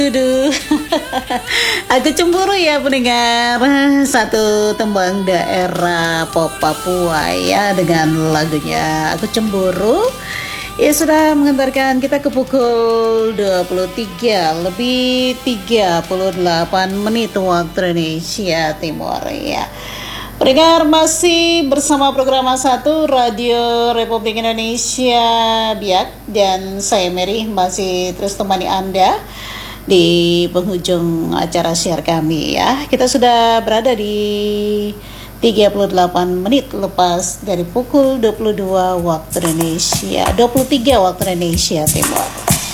Aduh, aku cemburu ya pendengar. Satu tembang daerah pop Papua ya dengan lagunya Aku Cemburu. Ya sudah mengantarkan kita ke pukul 23 lebih 38 menit waktu Indonesia Timur ya. Pendengar masih bersama program A1 Radio Republik Indonesia Biak, dan saya Mary masih terus temani Anda di penghujung acara siar kami ya. Kita sudah berada di 38 menit lepas dari pukul 22 waktu Indonesia, 23 waktu Indonesia Timur.